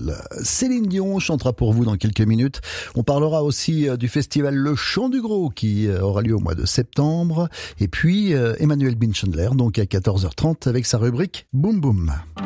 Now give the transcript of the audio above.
Festival. Céline Dion chantera pour vous dans quelques minutes. On parlera aussi du festival Le Chant du Gros qui aura lieu au mois de septembre. Et puis Emmanuel Binchandler, donc à 14h30 avec sa rubrique Boum Boum.